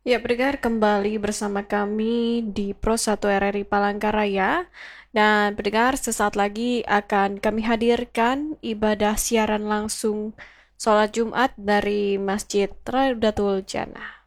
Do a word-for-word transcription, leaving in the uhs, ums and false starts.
Ya, pendengar kembali bersama kami di Pro satu R R I Palangkaraya. Dan pendengar, sesaat lagi akan kami hadirkan ibadah siaran langsung sholat Jumat dari Masjid Raudatul Jannah.